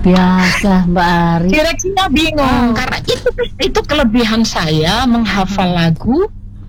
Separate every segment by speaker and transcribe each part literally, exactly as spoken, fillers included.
Speaker 1: biasa Mbak Ari.
Speaker 2: Direksinya bingung, oh. karena itu itu kelebihan saya menghafal hmm. lagu,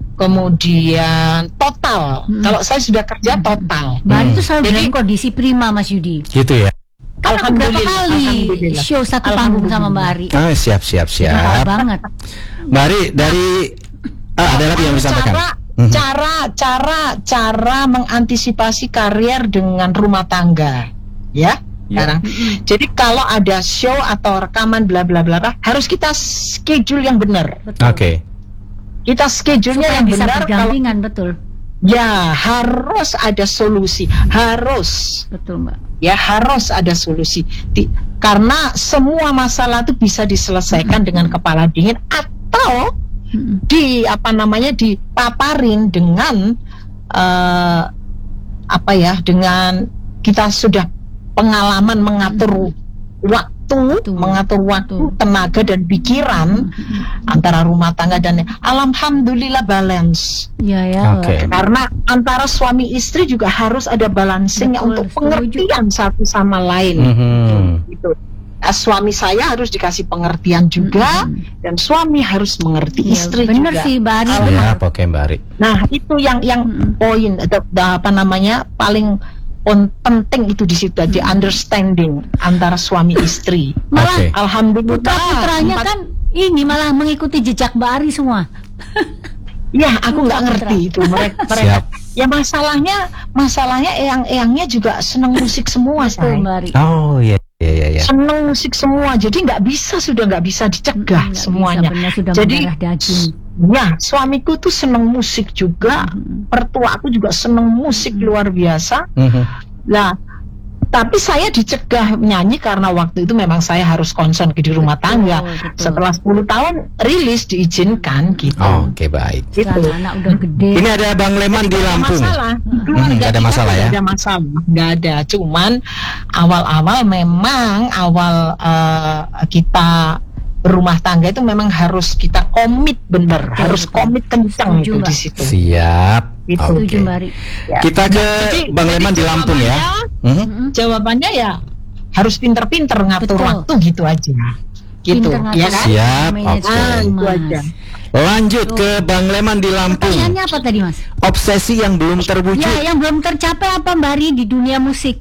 Speaker 2: kemudian total. Hmm. Kalau saya sudah kerja total.
Speaker 1: Mbak Ari hmm. itu selalu dalam kondisi prima, Mas Yudi.
Speaker 3: Gitu ya.
Speaker 1: Karena beberapa kali show satu panggung sama Mbak Ari.
Speaker 3: Ah, siap siap siap.
Speaker 1: Benar banget.
Speaker 3: Mbak Ari dari ah, ada lagi yang disampaikan.
Speaker 2: Cara, mm-hmm. cara cara cara mengantisipasi karier dengan rumah tangga, ya. Sekarang. Mm-hmm. Jadi kalau ada show atau rekaman bla bla bla harus kita schedule yang benar.
Speaker 1: Oke.
Speaker 2: Okay. Kita schedule-nya yang
Speaker 1: bisa
Speaker 2: benar.
Speaker 1: Berdampingan, kalau, betul.
Speaker 2: Ya, harus ada solusi, harus.
Speaker 1: Betul, Mbak.
Speaker 2: Ya, harus ada solusi. Di, karena semua masalah itu bisa diselesaikan mm-hmm. dengan kepala dingin atau mm-hmm. di apa namanya dipaparin dengan uh, apa ya, dengan kita sudah pengalaman mengatur mm-hmm. waktu, Betul. mengatur waktu, Betul. tenaga dan pikiran mm-hmm. antara rumah tangga dan alhamdulillah balance.
Speaker 1: Ya ya.
Speaker 3: Okay.
Speaker 2: Karena antara suami istri juga harus ada balancingnya untuk pengertian satu sama lain.
Speaker 3: Mm-hmm.
Speaker 2: Gitu. Suami saya harus dikasih pengertian juga mm-hmm. dan suami harus mengerti ya, istri
Speaker 1: bener
Speaker 2: juga.
Speaker 1: Sih, Mbak Ari.
Speaker 3: Ya, oke Mbak Ari.
Speaker 2: Nah itu yang yang mm-hmm. poin atau apa namanya paling penting itu di situ, di understanding antara suami istri.
Speaker 1: Malah
Speaker 3: okay.
Speaker 2: alhamdulillah
Speaker 1: putra-putranya kan ini malah mengikuti jejak Mbak Ari semua.
Speaker 2: Ya, aku nggak ngerti itu mereka. mereka. Ya masalahnya, masalahnya eyang-eyangnya juga senang musik semua,
Speaker 1: Betul, Mbak Ari.
Speaker 3: Oh iya, iya, iya, iya.
Speaker 2: Senang musik semua, jadi nggak bisa sudah nggak bisa dicegah
Speaker 1: nggak
Speaker 2: semuanya.
Speaker 1: Bisa, benar, sudah
Speaker 2: jadi
Speaker 1: daging.
Speaker 2: Ya, suamiku tuh senang musik juga, mm-hmm. mertua aku juga senang musik mm-hmm. luar biasa.
Speaker 3: Mm-hmm.
Speaker 2: Nah, tapi saya dicegah nyanyi karena waktu itu memang saya harus konsen di rumah tangga. Betul, betul. Setelah sepuluh tahun rilis diizinkan gitu.
Speaker 3: Oh, Oke okay, baik.
Speaker 2: Gitu.
Speaker 1: Anak udah gede.
Speaker 3: Ini ada Bang Leman di Lampung.
Speaker 2: Masalah.
Speaker 3: Hmm, gak ada masalah ya?
Speaker 2: Gak ada masalah, gak ada. Cuman awal-awal memang awal uh, kita berumah tangga itu memang harus kita komit bener, betul, harus betul. komit kencang itu di situ.
Speaker 3: Siap.
Speaker 2: Itu.
Speaker 3: Okay. Ya. Kita ke nah, jadi, Bang Leman di Lampung ya.
Speaker 2: Hmm? Jawabannya ya harus pinter-pinter ngatur betul. waktu gitu aja. Gitu. Ya kan?
Speaker 3: Siap. Oke. Okay.
Speaker 2: Nah, itu aja.
Speaker 3: Lanjut Tuh. ke Bang Leman di Lampung.
Speaker 1: Pertanyaannya apa tadi, Mas?
Speaker 3: Obsesi yang belum terwujud.
Speaker 1: Ya, yang belum tercapai apa, Mbak Ari, di dunia musik?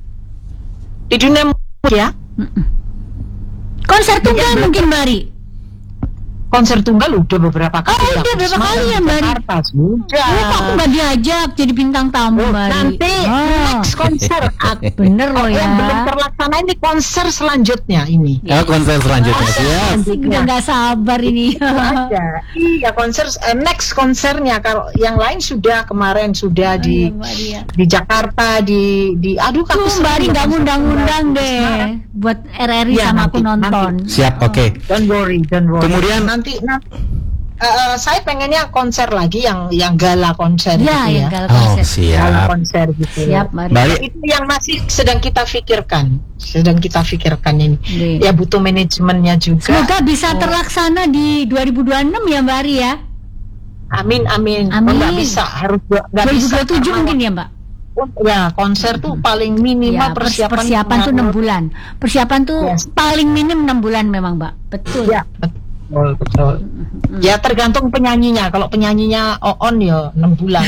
Speaker 2: Di dunia musik ya?
Speaker 1: Mm-mm. Konser tunggal ya, mungkin, Mbak Ari?
Speaker 2: Konser tunggal udah beberapa kali.
Speaker 1: Oh, udah beberapa kali ya, Mbak Ari?
Speaker 2: Sudah.
Speaker 1: Oh, aku nggak diajak jadi bintang tamu, Mbak Ari.
Speaker 2: Nanti oh. next konser.
Speaker 1: Bener loh ya.
Speaker 2: Yang belum terlaksana ini konser selanjutnya ini.
Speaker 3: Ya, konser selanjutnya sih ya.
Speaker 1: Udah nggak sabar ini.
Speaker 2: Ada. Iya, konser uh, next konsernya. Kalau yang lain sudah kemarin sudah oh, di ya, di Jakarta di di aduh
Speaker 1: aku Mbak Ari nggak ngundang-ngundang deh buat R R I ya, sama nanti, aku nonton.
Speaker 3: Nanti. Siap, oke. Okay.
Speaker 2: Don't worry, don't worry.
Speaker 3: Kemudian
Speaker 2: nanti nanti uh, saya pengennya konser lagi yang yang gala konser
Speaker 1: ya,
Speaker 2: gitu
Speaker 1: yang
Speaker 2: ya.
Speaker 1: Gala konser.
Speaker 3: Oh, siap.
Speaker 2: Gala konser gitu.
Speaker 1: Siap,
Speaker 2: ya. Itu yang masih sedang kita pikirkan, sedang kita pikirkan ini.
Speaker 1: Nih.
Speaker 2: Ya butuh manajemennya juga.
Speaker 1: Semoga bisa terlaksana di dua ribu dua puluh enam ya, Mbak Ari ya.
Speaker 2: Amin amin.
Speaker 1: Amin.
Speaker 2: Oh, nggak bisa, harus nggak bisa.
Speaker 1: dua ribu dua puluh tujuh mungkin ya, Mbak.
Speaker 2: Ya, konser tuh paling minimal
Speaker 1: ya,
Speaker 2: persiapan
Speaker 1: persiapan tuh enam bulan. Persiapan tuh yes. paling minim enam bulan memang, Mbak. Betul.
Speaker 2: Ya, betul, betul. Mm-hmm. Ya tergantung penyanyinya. Kalau penyanyinya on ya enam bulan.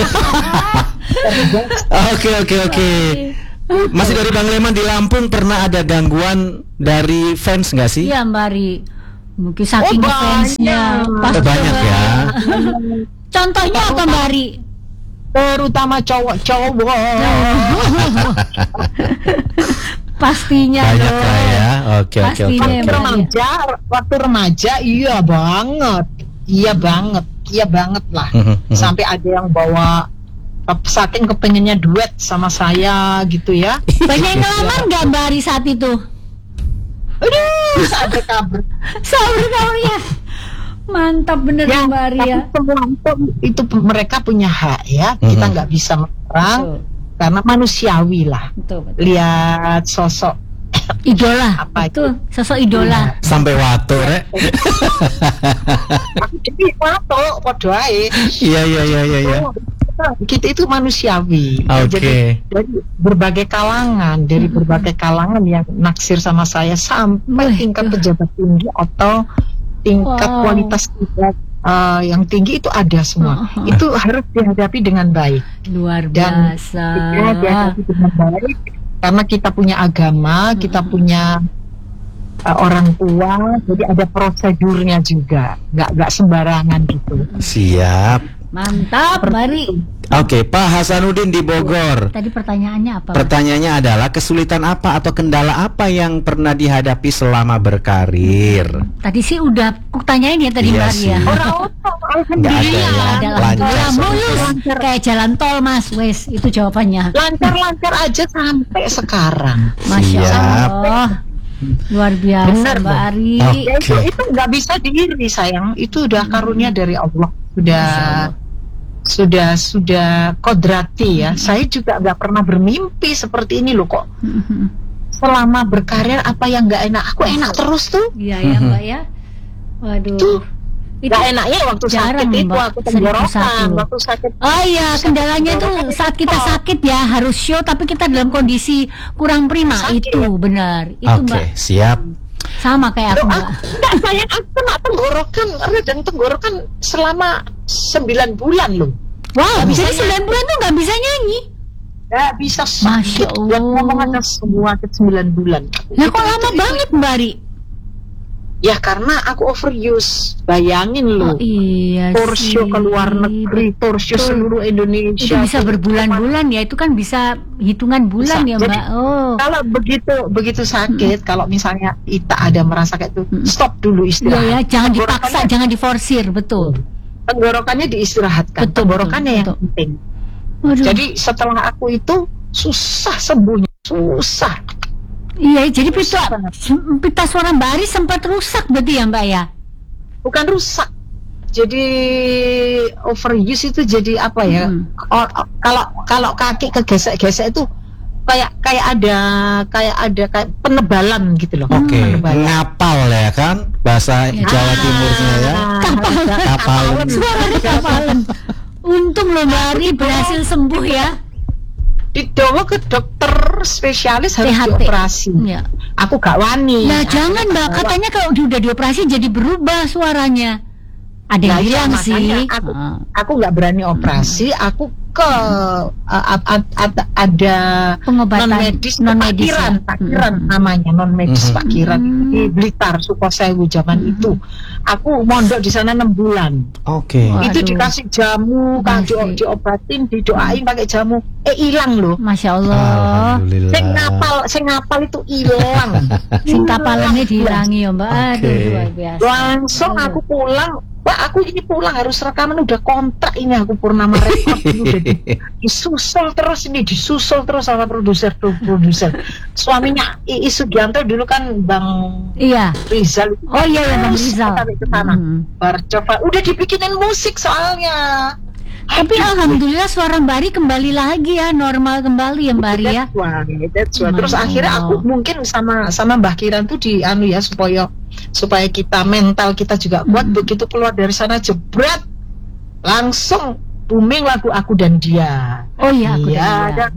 Speaker 3: Oke, oke, oke. Masih dari Bang Leman di Lampung, pernah ada gangguan dari fans nggak sih?
Speaker 1: Iya, Mbak Ari. Mungkin saking
Speaker 2: oh,
Speaker 1: fansnya.
Speaker 3: Pasti banyak ya.
Speaker 1: Contohnya apa, Mbak Ari?
Speaker 2: Terutama cowok-cowok.
Speaker 1: Pastinya
Speaker 3: banyak lah ya. Oke oke oke.
Speaker 2: Waktu remaja, waktu remaja iya banget, iya banget, iya banget lah. Sampai ada yang bawa saking kepengennya duet sama saya gitu ya.
Speaker 1: Banyak yang ngelamar nggak Mbak Ari saat itu?
Speaker 2: Aduh, ada kabar.
Speaker 1: Sabar kabarnya. Mantap bener ya, Mbak Ari ya.
Speaker 2: Semua itu, itu mereka punya hak ya. Mm-hmm. Kita nggak bisa melarang karena manusiawi lah. Betul, betul. Lihat sosok
Speaker 1: idola. Apa itu? Sosok idola.
Speaker 3: Sampai wato rek.
Speaker 2: Aku jadi wato podo ae.
Speaker 3: Iya iya iya iya iya.
Speaker 2: kita kita itu manusiawi.
Speaker 3: Oke.
Speaker 2: Jadi dari berbagai kalangan, dari berbagai kalangan yang naksir sama saya sampai
Speaker 1: Wah,
Speaker 2: tingkat
Speaker 1: itu.
Speaker 2: pejabat tinggi atau tingkat
Speaker 1: Wow.
Speaker 2: kualitas tingkat uh, yang tinggi itu ada semua.
Speaker 1: Uh-huh.
Speaker 2: Itu harus dihadapi dengan baik.
Speaker 1: Luar
Speaker 2: Dan
Speaker 1: biasa.
Speaker 2: kita dihadapi dengan baik karena kita punya agama, kita punya uh, orang tua, jadi ada prosedurnya juga, nggak nggak sembarangan gitu.
Speaker 3: Siap.
Speaker 1: Mantap, Bari.
Speaker 3: Oke, Pak Hasanuddin di Bogor.
Speaker 1: Tadi pertanyaannya apa?
Speaker 3: Pertanyaannya adalah kesulitan apa atau kendala apa yang pernah dihadapi selama berkarir?
Speaker 1: Tadi sih udah aku tanyain ya tadi
Speaker 3: Iya
Speaker 1: Bari
Speaker 3: sih.
Speaker 1: ya.
Speaker 2: Orang-orang
Speaker 3: Nggak ada
Speaker 2: alhamdulillah.
Speaker 3: ya,
Speaker 1: Ada
Speaker 3: lancar
Speaker 1: alhamdulillah
Speaker 3: semua.
Speaker 1: mulus kayak jalan tol Mas. Wes, itu jawabannya.
Speaker 2: Lancar-lancar aja sampai sekarang.
Speaker 1: Masya
Speaker 3: Siap.
Speaker 1: Allah. Luar biasa
Speaker 2: Benar,
Speaker 1: Mbak
Speaker 2: Bang.
Speaker 1: Ari.
Speaker 3: Oke.
Speaker 2: Ya, itu itu nggak bisa diiri sayang. Itu udah karunia dari Allah. Sudah sudah sudah kodrati ya. Saya juga nggak pernah bermimpi seperti ini loh kok. Selama berkarir apa yang nggak enak? Aku enak terus tuh.
Speaker 1: Iya ya Mbak ya. Waduh.
Speaker 2: Tuh.
Speaker 1: Itu
Speaker 2: Nggak enaknya waktu
Speaker 1: jarang,
Speaker 2: sakit itu
Speaker 1: Mbak.
Speaker 2: aku
Speaker 1: Seribu
Speaker 2: tenggorokan.
Speaker 1: satu.
Speaker 2: Waktu sakit.
Speaker 1: Oh iya, kendalanya tuh saat kita sakit ya harus show tapi kita dalam kondisi kurang prima.
Speaker 2: Sakit.
Speaker 1: Itu benar. Itu
Speaker 3: Oke,
Speaker 1: Mbak.
Speaker 3: siap.
Speaker 1: Sama kayak aku
Speaker 2: Loh,
Speaker 1: Mbak.
Speaker 2: aku, enggak, saya aku kena tenggorokan, radang tenggorokan selama sembilan bulan loh.
Speaker 1: Wow,
Speaker 2: bisa
Speaker 1: jadi sembilan bulan tuh nggak bisa nyanyi.
Speaker 2: Nggak bisa
Speaker 1: Masya
Speaker 2: sakit.
Speaker 1: Allah.
Speaker 2: Yang ngomong ada semua ke sembilan bulan.
Speaker 1: Lah kok lama banget Mbak Ari?
Speaker 2: Ya karena aku overuse. Bayangin
Speaker 1: Oh
Speaker 2: loh.
Speaker 1: iya
Speaker 2: Torsio
Speaker 1: sih.
Speaker 2: ke luar negeri, torsio
Speaker 1: Betul.
Speaker 2: seluruh Indonesia.
Speaker 1: Itu bisa berbulan-bulan ya, itu kan bisa hitungan bulan ya
Speaker 2: Bisa. Jadi,
Speaker 1: Mbak. Oh.
Speaker 2: Kalau begitu begitu sakit, kalau misalnya Ita ada merasa kayak itu, stop dulu
Speaker 1: Iya
Speaker 2: istirahat.
Speaker 1: ya, jangan dipaksa,
Speaker 2: Tenggorokannya-
Speaker 1: jangan diforsir, betul.
Speaker 2: Tenggorokannya diistirahatkan.
Speaker 1: Betul,
Speaker 2: Tenggorokannya
Speaker 1: betul,
Speaker 2: yang
Speaker 1: betul.
Speaker 2: penting.
Speaker 1: Waduh.
Speaker 2: Jadi setelah aku itu susah sembuhnya, susah.
Speaker 1: Iya, jadi pita,
Speaker 2: Susah banget.
Speaker 1: pita suara Mbak Ari sempat rusak berarti ya Mbak ya?
Speaker 2: Bukan rusak. Jadi overuse itu jadi apa ya?
Speaker 1: Hmm.
Speaker 2: O- o- Kalau kalau kaki kegesek-gesek itu kayak kayak ada kayak ada kayak penebalan gitu loh.
Speaker 3: Oke,
Speaker 2: Penebalan.
Speaker 3: ngapal ya kan bahasa
Speaker 1: Ya.
Speaker 3: Jawa Timurnya ya.
Speaker 1: Kapalan.
Speaker 3: Kapalan.
Speaker 1: Suaranya kapalan. Untung loh Mbak Ari berhasil sembuh ya.
Speaker 2: Dibawa ke dokter spesialis harus
Speaker 1: T H T.
Speaker 2: dioperasi.
Speaker 1: Ya.
Speaker 2: Aku gak wani.
Speaker 1: Nah
Speaker 2: Aku
Speaker 1: jangan
Speaker 2: gak
Speaker 1: Mbak,
Speaker 2: bawa.
Speaker 1: katanya kalau udah dioperasi jadi berubah suaranya. Ada yang
Speaker 2: Nah, iya,
Speaker 1: bilang sih.
Speaker 2: makanya aku
Speaker 1: Ah.
Speaker 2: aku nggak berani operasi. Aku ke uh, ad- ad- ad- ada
Speaker 1: Pengobatan
Speaker 2: non medis,
Speaker 1: non-medis
Speaker 2: Pakiran,
Speaker 1: ya.
Speaker 2: Pakiran
Speaker 1: Mm-mm.
Speaker 2: namanya non medis
Speaker 3: Mhm.
Speaker 2: Pakiran
Speaker 1: Hmm.
Speaker 2: di Blitar, Sukosewu zaman itu. Aku mondok di sana enam bulan.
Speaker 3: Oke.
Speaker 1: Wah.
Speaker 2: Itu
Speaker 1: Aduh.
Speaker 2: dikasih jamu, kan di,
Speaker 1: Masih.
Speaker 2: diobatin, didoain pakai jamu. Eh hilang loh.
Speaker 1: Masya Allah.
Speaker 3: Alhamdulillah.
Speaker 2: Sing ngapal, sing ngapal itu hilang.
Speaker 1: Sing kapalannya dihilangi ya Mbak. Aduh
Speaker 3: Oke.
Speaker 1: luar biasa.
Speaker 2: Langsung aku pulang. Pak, aku ini pulang harus rekaman, udah kontrak ini aku Purnama Record udah di- disusul terus ini disusul terus sama produser produser suaminya Iis Sugianto dulu kan Bang
Speaker 1: Iya.
Speaker 2: Rizal.
Speaker 1: Oh iya ya Bang
Speaker 2: Terus
Speaker 1: Rizal.
Speaker 2: sampai ke sana.
Speaker 1: Hmm.
Speaker 2: Baru coba udah dibikinin musik soalnya.
Speaker 1: Tapi alhamdulillah suara Mbak Ari kembali lagi ya, normal kembali ya Mbak Ari ya.
Speaker 2: That's why, that's why. Terus
Speaker 1: Masya
Speaker 2: akhirnya aku
Speaker 1: Allah.
Speaker 2: mungkin sama sama Mbah Kiran tuh di anu ya supaya supaya kita mental kita juga kuat.
Speaker 1: Hmm.
Speaker 2: Begitu keluar dari sana jebret langsung booming lagu Aku dan Dia.
Speaker 1: Oh iya aku
Speaker 2: Iya
Speaker 1: udah
Speaker 2: dan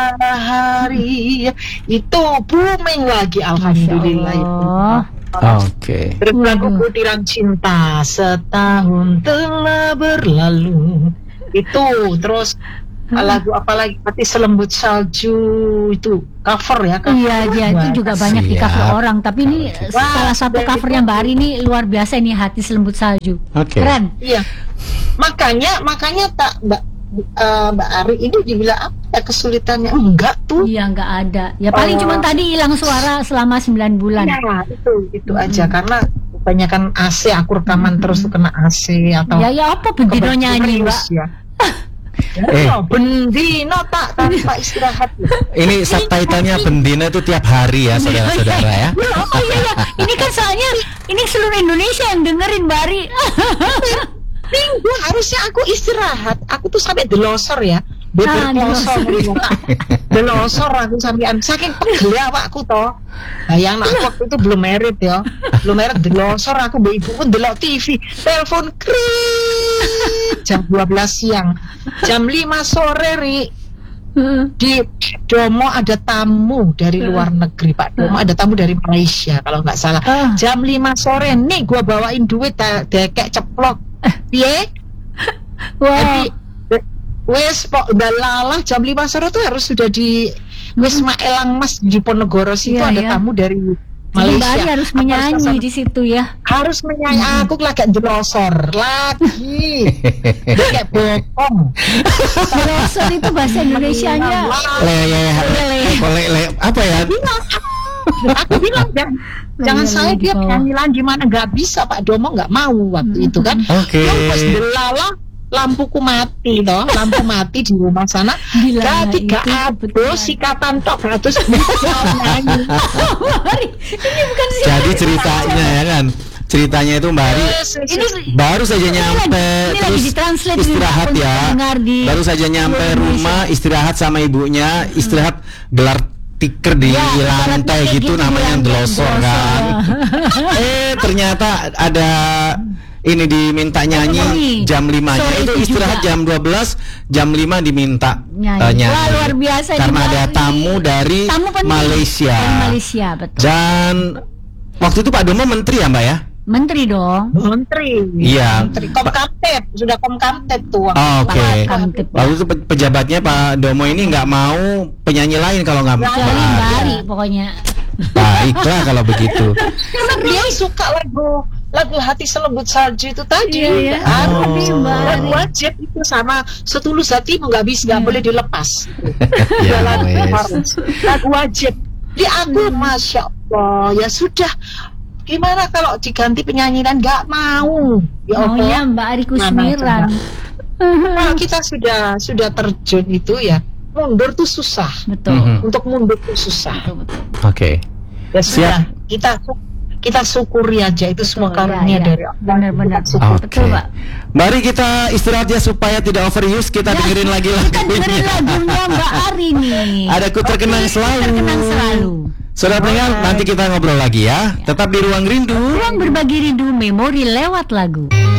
Speaker 2: hari itu booming lagi alhamdulillah itu.
Speaker 1: Allah.
Speaker 3: Oke.
Speaker 2: Terus lagu
Speaker 1: Waduh.
Speaker 2: Butiran Cinta setahun telah berlalu itu terus lagu apa lagi Hati Selembut Salju itu cover ya cover.
Speaker 1: Iya, iya itu juga banyak di cover
Speaker 3: Siap.
Speaker 1: orang. Tapi ini
Speaker 3: Oke.
Speaker 1: salah
Speaker 2: Wah,
Speaker 1: satu
Speaker 2: dari
Speaker 1: covernya Mbak Ari ini luar biasa ini Hati Selembut Salju.
Speaker 3: Oke.
Speaker 1: Keren.
Speaker 2: Iya. Makanya makanya tak Mbak eh, Mbak Ari ini dibilang apa ya kesulitannya enggak tuh.
Speaker 1: Iya nggak ada. Ya paling
Speaker 2: Oh.
Speaker 1: cuma tadi hilang suara selama sembilan bulan.
Speaker 2: Ya, itu itu
Speaker 1: Mm-mm.
Speaker 2: aja karena kebanyakan A C aku rekaman
Speaker 1: Mm-mm.
Speaker 2: terus tuh kena A C atau
Speaker 1: Ya ya apa bendino nyanyi Mbak?
Speaker 2: ya.
Speaker 3: Eh.
Speaker 2: Ya, bendino tak tanpa istirahat.
Speaker 3: Ini subtitlenya Bendina itu tiap hari ya saudara-saudara ya.
Speaker 1: Oh iya ya, ini kan soalnya ini seluruh Indonesia yang dengerin Mbak Ari.
Speaker 2: Minggu harusnya aku istirahat. Aku tuh sampai delosor ya.
Speaker 1: Ah,
Speaker 2: Beber delosor. Delosor aku sampean saking pegel awakku to. Bayang aku waktu itu belum merit ya. Belum merit delosor aku mbek ibuku ndelok T V, telepon kring. jam dua belas siang. Jam lima sore, Ri, di Domo ada tamu dari luar negeri. Pak Domo ada tamu dari Malaysia kalau nggak salah. Jam lima sore nih gua bawain duit dekek ceplok. Piye?
Speaker 1: Wow.
Speaker 2: Wes pok dalalah jam lima sore tuh harus sudah di Wisma Elang Mas di Ponegoro situ
Speaker 1: Iya,
Speaker 2: ada
Speaker 1: iya.
Speaker 2: tamu dari
Speaker 1: Jadi Mbak Ari
Speaker 2: Malaysia.
Speaker 1: harus
Speaker 2: Apa
Speaker 1: menyanyi
Speaker 2: sama-
Speaker 1: di situ ya.
Speaker 2: harus menyanyi. Aku lagi jelosor lagi. Kayak bokong.
Speaker 1: Brosor itu bahasa Indonesianya.
Speaker 3: Le, le, le, le, le, apa ya?
Speaker 2: Aku bilang jangan, jangan
Speaker 1: Iya,
Speaker 2: saya
Speaker 1: di
Speaker 2: dia
Speaker 1: bawah.
Speaker 2: nyanyi lagi mana nggak bisa Pak Domo nggak mau waktu itu kan.
Speaker 3: Oke.
Speaker 2: Yang pas delala lampuku mati toh, lampu mati di rumah sana.
Speaker 1: Gila,
Speaker 2: Ketika
Speaker 1: itu
Speaker 2: aku
Speaker 1: kebetulan.
Speaker 2: sikatan tok terus nyanyi.
Speaker 1: Mari, ini bukan sih.
Speaker 3: Jadi ceritanya ya kan, ceritanya itu Mbak Ari
Speaker 1: Ini
Speaker 3: baru saja nyampe
Speaker 1: ini lagi
Speaker 3: terus
Speaker 1: ditranslate nih,
Speaker 3: istirahat
Speaker 1: untuk
Speaker 3: ya,
Speaker 1: pendengar di
Speaker 3: baru saja nyampe
Speaker 1: seluruh
Speaker 3: rumah istirahat sama ibunya, istirahat gelar tiker di
Speaker 1: Ya,
Speaker 3: lantai
Speaker 1: gelar
Speaker 3: gitu
Speaker 1: tiker
Speaker 3: namanya
Speaker 1: di lantai,
Speaker 3: delosor
Speaker 1: delosor,
Speaker 3: kan. Eh ternyata ada ini diminta nyanyi
Speaker 1: Nyanyi.
Speaker 3: jam limanya
Speaker 1: Sore
Speaker 3: itu
Speaker 1: itu
Speaker 3: istirahat
Speaker 1: juga.
Speaker 3: jam dua belas, jam lima diminta
Speaker 1: Nyanyi.
Speaker 3: eh, nyanyi.
Speaker 1: Wah, luar biasa nih,
Speaker 3: karena
Speaker 1: Mbak
Speaker 3: ada
Speaker 1: Ari.
Speaker 3: tamu dari
Speaker 1: Tamu penting.
Speaker 3: Malaysia.
Speaker 1: Dari Malaysia, betul.
Speaker 3: Dan waktu itu Pak Domo menteri ya Mbak ya?
Speaker 1: Menteri dong.
Speaker 2: Menteri.
Speaker 3: Iya.
Speaker 2: Menteri Komkamtep sudah Komkamtep tuh.
Speaker 3: Oh, Oke.
Speaker 1: Pak Kamtip.
Speaker 3: Lalu itu pe- pejabatnya Pak Domo ini nggak mau penyanyi lain kalau nggak
Speaker 1: Kecuali
Speaker 3: Mbak
Speaker 1: Mbak
Speaker 3: Ari.
Speaker 1: Ari pokoknya.
Speaker 3: Baiklah kalau begitu.
Speaker 2: Karena dia suka lagu lagu hati selembut salju itu tadi.
Speaker 1: Iya, iya.
Speaker 2: Harus
Speaker 3: Oh.
Speaker 2: lagu wajib itu sama setulus hatimu nggak bisa nggak boleh dilepas.
Speaker 3: Ya,
Speaker 2: lagu
Speaker 3: wes.
Speaker 2: harus lagu wajib. Di aku masya Allah ya sudah. Gimana kalau diganti penyanyi dan nggak mau? Ya Allah.
Speaker 1: Maunya Mbak Ari Kusmiran.
Speaker 2: Kalau kita sudah sudah terjun itu ya mundur tuh susah.
Speaker 1: Betul.
Speaker 3: Mhm.
Speaker 2: Untuk mundur tuh susah.
Speaker 1: Betul, betul.
Speaker 3: Oke.
Speaker 2: Ya sudah kita kita syukuri aja itu semua
Speaker 1: Betul,
Speaker 2: karunia
Speaker 1: ya, ya.
Speaker 2: dari Allah.
Speaker 1: Benar-benar.
Speaker 2: Kita syukuri.
Speaker 3: Oke.
Speaker 1: Betul, Pak.
Speaker 3: Mari kita istirahat ya supaya tidak overuse. Kita
Speaker 1: Ya,
Speaker 3: dengerin lagi
Speaker 1: Kita dengerin
Speaker 3: lagunya.
Speaker 1: lagunya Mbak Ari nih.
Speaker 3: Ada Ku Terkenang Selalu.
Speaker 1: Terkenang selalu.
Speaker 3: Saudara pendengar, nanti kita ngobrol lagi ya. Tetap di Ruang Rindu.
Speaker 1: Ruang berbagi rindu memori lewat lagu.